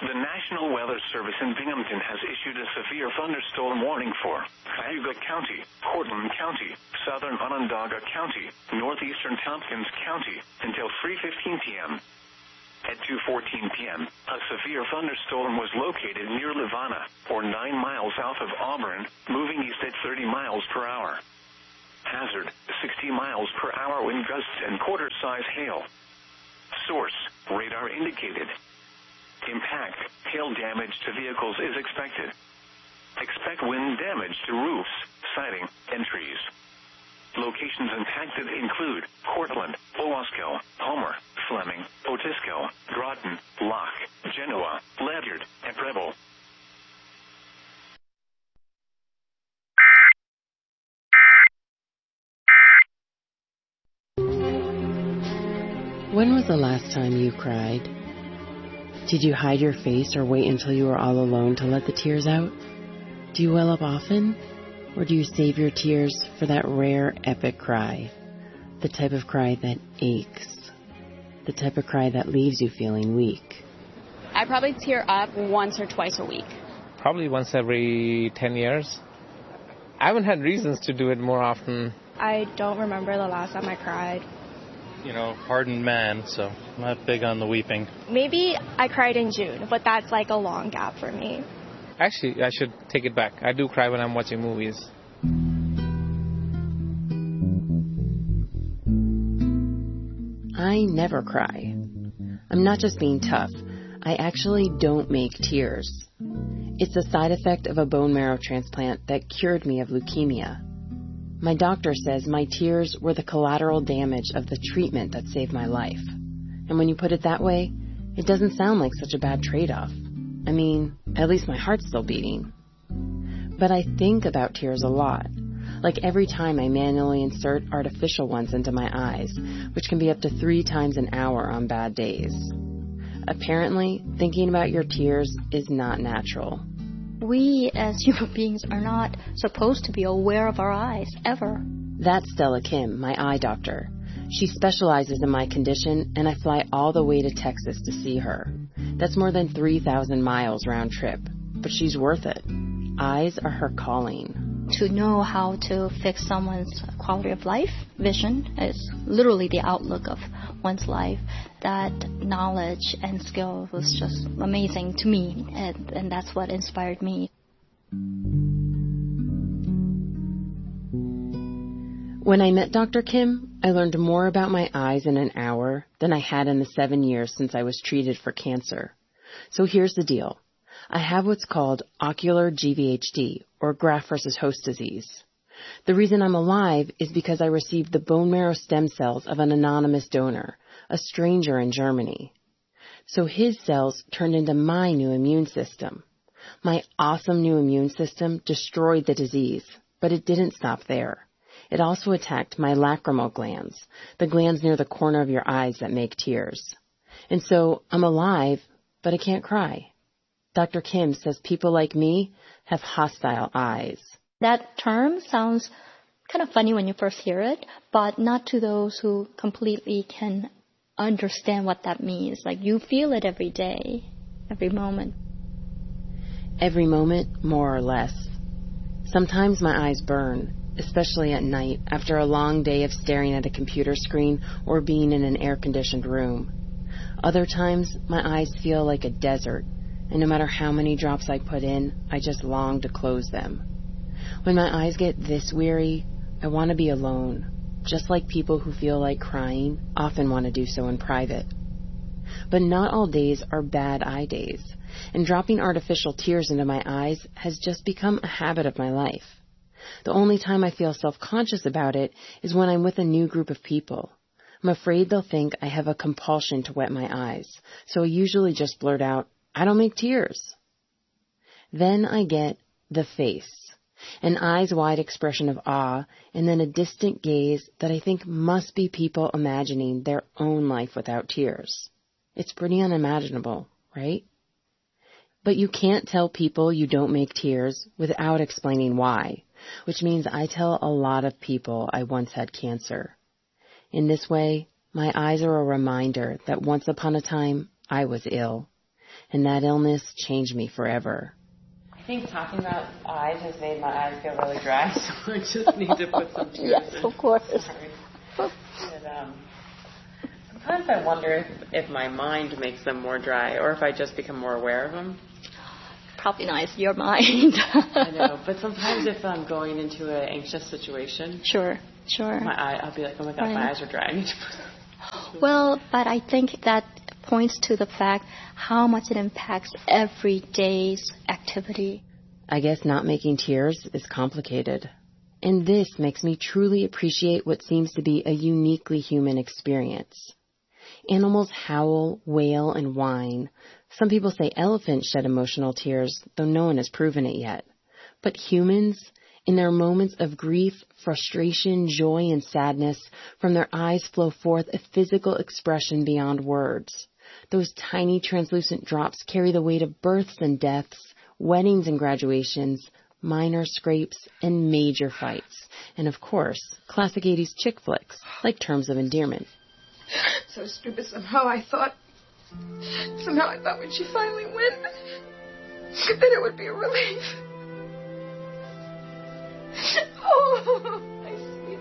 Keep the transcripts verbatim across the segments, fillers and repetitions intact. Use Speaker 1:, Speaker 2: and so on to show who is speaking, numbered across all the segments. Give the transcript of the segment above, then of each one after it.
Speaker 1: The National Weather Service in Binghamton has issued a severe thunderstorm warning for Cayuga County, Cortland County, southern Onondaga County, northeastern Tompkins County until three fifteen p.m. At two fourteen p.m., a severe thunderstorm was located near Levana, or nine miles south of Auburn, moving east at thirty miles per hour. Hazard, sixty miles per hour wind gusts and quarter-size hail. Source, radar indicated. Impact, hail damage to vehicles is expected. Expect wind damage to roofs, siding, and trees. Locations impacted include Cortland, Owasco, Homer, Fleming, Otisco, Groton, Locke, Genoa, Ledyard, and Preble.
Speaker 2: When was the last time you cried? Did you hide your face or wait until you were all alone to let the tears out? Do you well up often? Or do you save your tears for that rare epic cry? The type of cry that aches. The type of cry that leaves you feeling weak.
Speaker 3: I probably tear up once or twice a week.
Speaker 4: Probably once every ten years. I haven't had reasons to do it more often.
Speaker 5: I don't remember the last time I cried.
Speaker 6: You know, hardened man, so I'm not big on the weeping.
Speaker 5: Maybe I cried in June, but that's like a long gap for me.
Speaker 4: Actually, I should take it back. I do cry when I'm watching movies.
Speaker 2: I never cry. I'm not just being tough. I actually don't make tears. It's a side effect of a bone marrow transplant that cured me of leukemia. My doctor says my tears were the collateral damage of the treatment that saved my life. And when you put it that way, it doesn't sound like such a bad trade-off. I mean, at least my heart's still beating. But I think about tears a lot. Like every time I manually insert artificial ones into my eyes, which can be up to three times an hour on bad days. Apparently, thinking about your tears is not natural.
Speaker 7: We as human beings are not supposed to be aware of our eyes, ever.
Speaker 2: That's Stella Kim, my eye doctor. She specializes in my condition, and I fly all the way to Texas to see her. That's more than three thousand miles round trip, but she's worth it. Eyes are her calling.
Speaker 7: To know how to fix someone's quality of life, vision, is literally the outlook of one's life. That knowledge and skill was just amazing to me, and, and that's what inspired me.
Speaker 2: When I met Doctor Kim, I learned more about my eyes in an hour than I had in the seven years since I was treated for cancer. So here's the deal. I have what's called ocular G V H D, or graft versus host disease. The reason I'm alive is because I received the bone marrow stem cells of an anonymous donor, a stranger in Germany. So his cells turned into my new immune system. My awesome new immune system destroyed the disease, but it didn't stop there. It also attacked my lacrimal glands, the glands near the corner of your eyes that make tears. And so I'm alive, but I can't cry. Doctor Kim says people like me have hostile eyes.
Speaker 7: That term sounds kind of funny when you first hear it, but not to those who completely can understand what that means. Like, you feel it every day, every moment.
Speaker 2: Every moment, more or less. Sometimes my eyes burn, especially at night after a long day of staring at a computer screen or being in an air-conditioned room. Other times, my eyes feel like a desert, and no matter how many drops I put in, I just long to close them. When my eyes get this weary, I want to be alone, just like people who feel like crying often want to do so in private. But not all days are bad eye days, and dropping artificial tears into my eyes has just become a habit of my life. The only time I feel self-conscious about it is when I'm with a new group of people. I'm afraid they'll think I have a compulsion to wet my eyes, so I usually just blurt out, "I don't make tears." Then I get the face, an eyes-wide expression of awe, and then a distant gaze that I think must be people imagining their own life without tears. It's pretty unimaginable, right? But you can't tell people you don't make tears without explaining why, which means I tell a lot of people I once had cancer. In this way, my eyes are a reminder that once upon a time, I was ill. and that illness changed me forever.
Speaker 8: I think talking about eyes has made my eyes feel really dry, so I just need to put some tears
Speaker 7: yes,
Speaker 8: in.
Speaker 7: Of course.
Speaker 8: Sorry. And, um, sometimes I wonder if, if my mind makes them more dry, or if I just become more aware of them.
Speaker 7: Probably not. It's your mind.
Speaker 8: I know, but sometimes if I'm going into an anxious situation,
Speaker 7: sure, sure.
Speaker 8: My eye, I'll be like, oh my God,
Speaker 7: right.
Speaker 8: my eyes are dry. I need to put
Speaker 7: Well, but I think that points to the fact how much it impacts every day's activity.
Speaker 2: I guess not making tears is complicated. And this makes me truly appreciate what seems to be a uniquely human experience. Animals howl, wail, and whine. Some people say elephants shed emotional tears, though no one has proven it yet. But humans, in their moments of grief, frustration, joy, and sadness, from their eyes flow forth a physical expression beyond words. Those tiny translucent drops carry the weight of births and deaths, weddings and graduations, minor scrapes, and major fights. And of course, classic eighties chick flicks, like Terms of Endearment.
Speaker 9: So stupid. Somehow I thought, somehow I thought when she finally went, that it would be a relief. Oh, I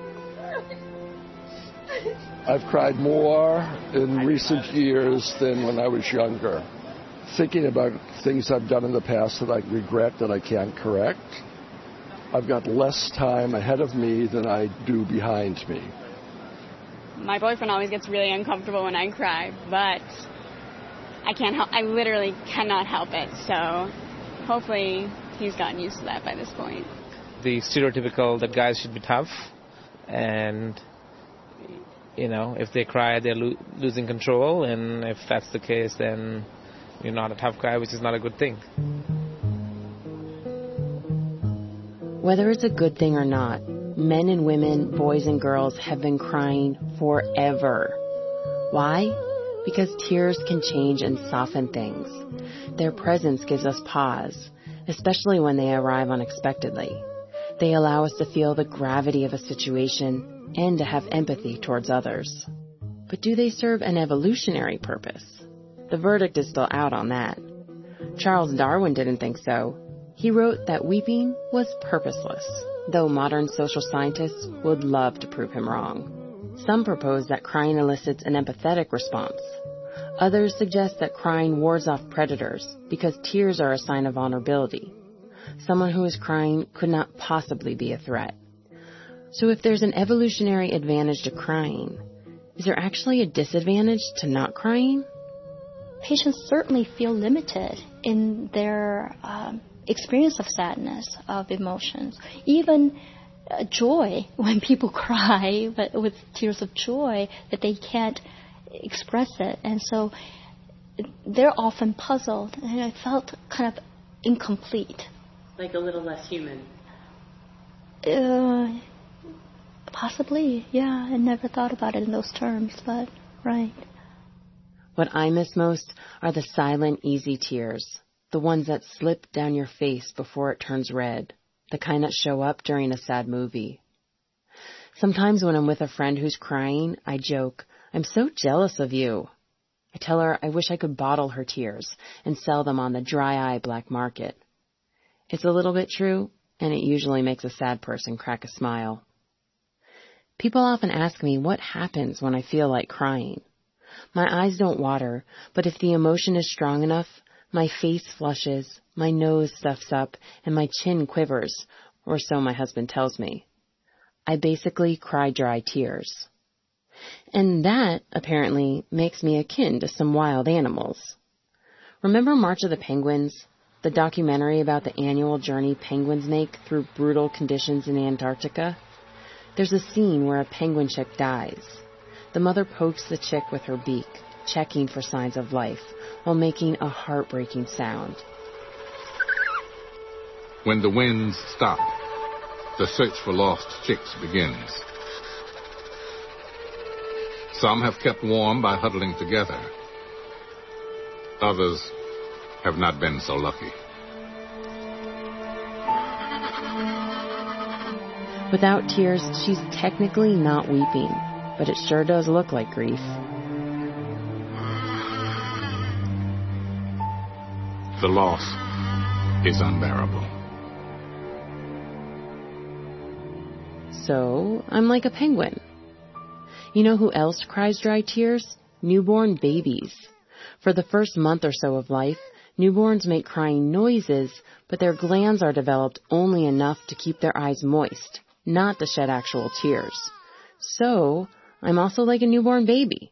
Speaker 9: see.
Speaker 10: I've cried more in recent years than when I was younger. Thinking about things I've done in the past that I regret that I can't correct. I've got less time ahead of me than I do behind me.
Speaker 3: My boyfriend always gets really uncomfortable when I cry, but I can't help, I literally cannot help it, so hopefully he's gotten used to that by this point.
Speaker 4: The stereotypical that guys should be tough, and, you know, if they cry, they're lo- losing control, and if that's the case, then you're not a tough guy, which is not a good thing.
Speaker 2: Whether it's a good thing or not, men and women, boys and girls have been crying forever. Why? Because tears can change and soften things. Their presence gives us pause, especially when they arrive unexpectedly. They allow us to feel the gravity of a situation and to have empathy towards others. But do they serve an evolutionary purpose? The verdict is still out on that. Charles Darwin didn't think so. He wrote that weeping was purposeless, though modern social scientists would love to prove him wrong. Some propose that crying elicits an empathetic response. Others suggest that crying wards off predators because tears are a sign of vulnerability. Someone who is crying could not possibly be a threat. So if there's an evolutionary advantage to crying, is there actually a disadvantage to not crying?
Speaker 7: Patients certainly feel limited in their um, experience of sadness, of emotions. Even uh, joy, when people cry but with tears of joy, that they can't express it. And so they're often puzzled, and I felt kind of incomplete.
Speaker 8: Like a little less human.
Speaker 7: Uh, possibly, yeah. I never thought about it in those terms, but right.
Speaker 2: What I miss most are the silent, easy tears, the ones that slip down your face before it turns red, the kind that show up during a sad movie. Sometimes when I'm with a friend who's crying, I joke, "I'm so jealous of you." I tell her I wish I could bottle her tears and sell them on the dry eye black market. It's a little bit true, and it usually makes a sad person crack a smile. People often ask me what happens when I feel like crying. My eyes don't water, but if the emotion is strong enough, my face flushes, my nose stuffs up, and my chin quivers, or so my husband tells me. I basically cry dry tears. And that, apparently, makes me akin to some wild animals. Remember March of the Penguins, the documentary about the annual journey penguins make through brutal conditions in Antarctica? There's a scene where a penguin chick dies. The mother pokes the chick with her beak, checking for signs of life, while making a heartbreaking sound.
Speaker 11: When the winds stop, the search for lost chicks begins. Some have kept warm by huddling together. Others have not been so lucky.
Speaker 2: Without tears, she's technically not weeping, but it sure does look like grief.
Speaker 11: the loss is unbearable.
Speaker 2: So, I'm like a penguin. You know who else cries dry tears? Newborn babies. For the first month or so of life, newborns make crying noises, but their glands are developed only enough to keep their eyes moist, not to shed actual tears. So, I'm also like a newborn baby.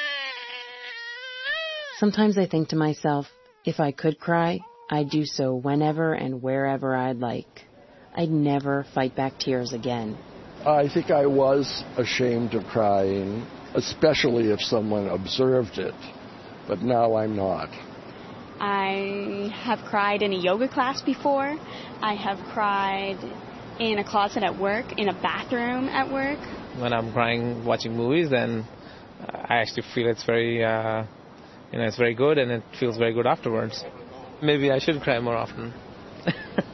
Speaker 2: Sometimes I think to myself, if I could cry, I'd do so whenever and wherever I'd like. I'd never fight back tears again.
Speaker 10: I think I was ashamed of crying, especially if someone observed it, but now I'm not.
Speaker 3: I have cried in a yoga class before. I have cried in a closet at work, in a bathroom at work.
Speaker 4: When I'm crying watching movies, then I actually feel it's very, uh, you know, it's very good, and it feels very good afterwards. Maybe I should cry more often.